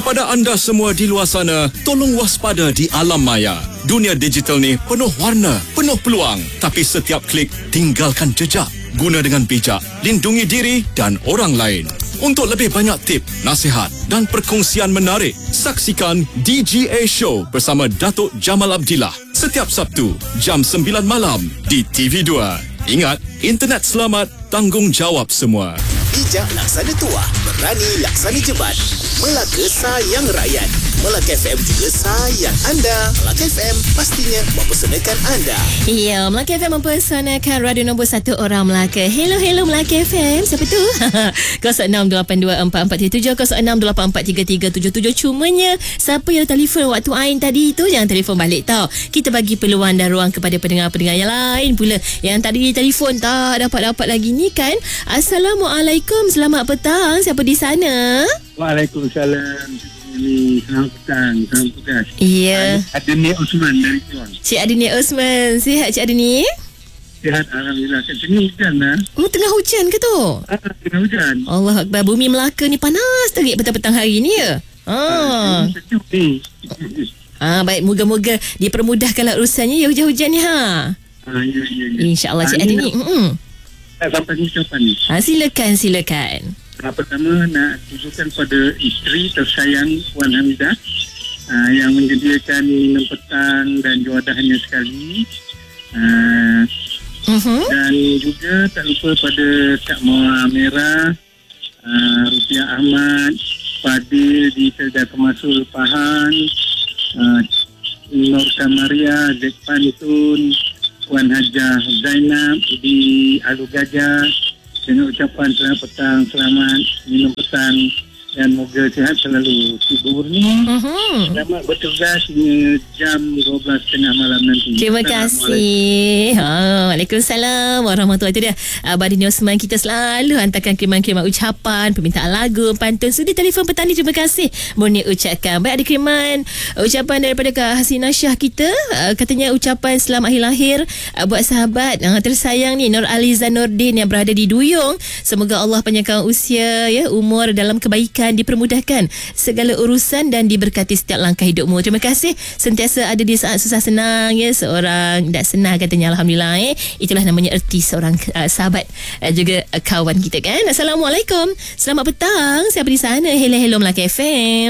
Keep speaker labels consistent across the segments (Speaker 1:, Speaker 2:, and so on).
Speaker 1: Kepada anda semua di luar sana, tolong waspada di alam maya. Dunia digital ni penuh warna, penuh peluang. Tapi setiap klik, tinggalkan jejak. Guna dengan bijak, lindungi diri dan orang lain. Untuk lebih banyak tip, nasihat dan perkongsian menarik, saksikan DGA Show bersama Datuk Jamal Abdillah setiap Sabtu, jam 9 malam di TV2. Ingat, internet selamat, tanggungjawab semua.
Speaker 2: Bijak laksana tuah, berani laksana jebat. Melaka sayang rakyat. Melaka FM juga sayang anda. Melaka FM pastinya mempersanakan anda.
Speaker 3: Ya, Melaka FM mempersanakan radio nombor 1 orang Melaka. Hello Melaka FM. Siapa tu? 06824477, 06843377. Cumanya siapa yang telefon waktu Ain tadi tu jangan telefon balik tau. Kita bagi peluang dan ruang kepada pendengar-pendengar yang lain pula yang tadi telefon tak dapat lagi ni kan. Assalamualaikum, selamat petang. Siapa di sana?
Speaker 4: Waalaikumsalam. Selamat petang.
Speaker 3: Ya.
Speaker 4: Adni Osman dari Kelang.
Speaker 3: Cik Adni Osman. Sihat Cik Adni?
Speaker 4: Sihat, alhamdulillah. Kat sini hujan lah.
Speaker 3: Oh, tengah hujan ke tu?
Speaker 4: Tengah hujan.
Speaker 3: Allah Akbar. Bumi Melaka ni panas terik petang-petang hari ni ya?
Speaker 4: Sejuk ni.
Speaker 3: Baik, moga-moga dipermudahkanlah urusannya ya hujan-hujan ni ha.
Speaker 4: Ya.
Speaker 3: InsyaAllah Cik Adni.
Speaker 4: Sampai ucapan ni.
Speaker 3: Silakan.
Speaker 4: Pertama nak tunjukkan pada isteri tersayang Puan Hamidah yang menyediakan minum petang dan juadahannya sekali. Dan juga tak lupa pada Kak Mawar Merah, Rupiah Ahmad, Fadil di Serga Kemasul Pahang, Nur Kamaria, Zek Pantun, Puan Hajah Zainab di Alu Gajah, dengan ucapan selamat petang, selamat minum petang dan moga sihat selalu. Tidur ni selamat bertugas hingga jam 12.30 malam nanti.
Speaker 3: Terima kasih. Waalaikumsalam warahmatullahi wabarakatuh. Abang Adni Osman kita selalu hantarkan kiriman-kiriman ucapan, permintaan lagu, pantun. Sudi telefon petang ni, terima kasih Murni ucapkan. Baik, ada kiriman ucapan daripada Kak Hasina Syah kita. Katanya ucapan selamat hari lahir buat sahabat tersayang ni Nur Aliza Nordin yang berada di Duyung. Semoga Allah panjangkan usia ya, umur dalam kebaikan, dipermudahkan segala urusan dan diberkati setiap langkah hidupmu. Terima kasih sentiasa ada di saat susah senang ya, seorang tak senang katanya. Alhamdulillah itulah namanya erti seorang sahabat juga kawan kita kan. Assalamualaikum, selamat petang. Siapa di sana? Hello Melaka FM.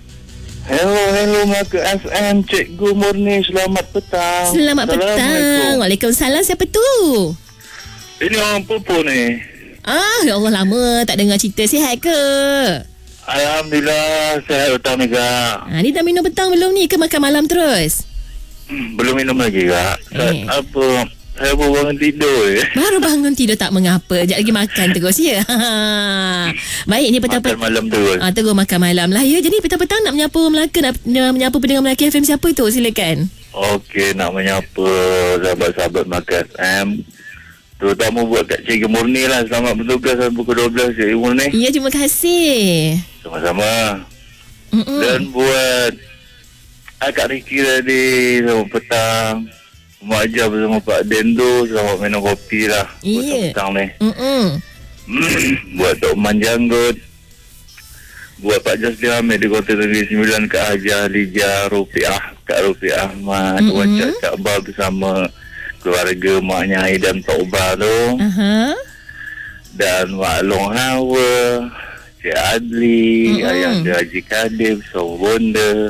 Speaker 5: Hello Melaka FM. Cikgu Murni, selamat petang.
Speaker 3: Selamat petang. Waalaikumsalam. Siapa tu?
Speaker 5: Ini orang Pupu ni.
Speaker 3: Ya Allah, lama tak dengar cerita. Sihat ke?
Speaker 5: Alhamdulillah, sihat petang ni Kak.
Speaker 3: Ni dah minum petang belum ni ke makan malam terus?
Speaker 5: Belum minum lagi Kak. Saya baru bangun tidur
Speaker 3: Baru bangun tidur, tak mengapa. Sekejap lagi makan terus ya. Baik, ni petang-petang
Speaker 5: makan malam terus.
Speaker 3: Terus makan malam lah ya. Jadi petang-petang nak menyapa Melaka, nak menyapa pendengar Melaka FM. Siapa tu? Silakan.
Speaker 5: Okey, nak menyapa sahabat-sahabat Melaka FM, terutama buat Kak Cikgu Murni lah. Selamat bertugas sampai pukul 12 Cikgu Murni.
Speaker 3: Ya, terima kasih.
Speaker 5: Sama-sama. Dan buat Kak Riki tadi, selamat petang. Mak Ajah bersama Pak Dendo, selamat minum kopi lah.
Speaker 3: Iya.
Speaker 5: Petang ni. Buat Tok Man Janggut, buat Pak Jasli Hamid di Kota Negeri 9, Kak Hajah Lijah Rupiah, Kak Rupiah Ahmad, Wajah Cak Bar bersama keluarga maknya Ai dan Tok Bar tu. Dan Mak Long Hawa, Cik Adli, Ayah dia Haji Kadir, Soh Bonda.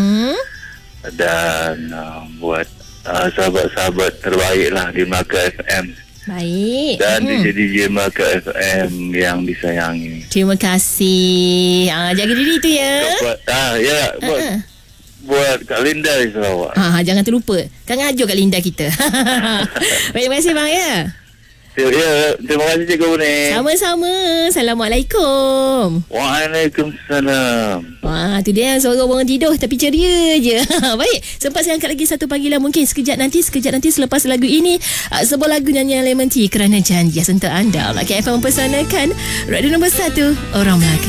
Speaker 5: Dan buat sahabat-sahabat terbaik lah di Melaka FM.
Speaker 3: Baik.
Speaker 5: Dan DJ Melaka FM yang disayangi.
Speaker 3: Terima kasih. Jaga diri tu ya.
Speaker 5: Buat Kak Linda di Sarawak.
Speaker 3: Jangan terlupa. Kan ngajuk Kak Linda kita. Baik, terima kasih bang ya.
Speaker 5: Terima kasih Cikgu Murni.
Speaker 3: Sama-sama. Assalamualaikum.
Speaker 5: Waalaikumsalam.
Speaker 3: Wah, tu dia suara orang tidur tapi ceria je. Baik, sempat saya angkat lagi satu panggilan mungkin sekejap nanti selepas lagu ini. Sebuah lagu nyanyian Lemon Tea, Kerana Janji. Sentuh anda. Melaka FM mempersanakan radio nombor 1 orang Melaka.